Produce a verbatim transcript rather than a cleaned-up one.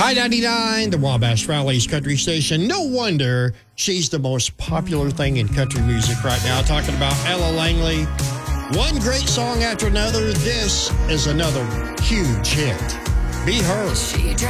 High ninety-nine, the Wabash Valley's country station. No wonder she's the most popular thing in country music right now. Talking about Ella Langley. One great song after another. This is another huge hit. Be Her. She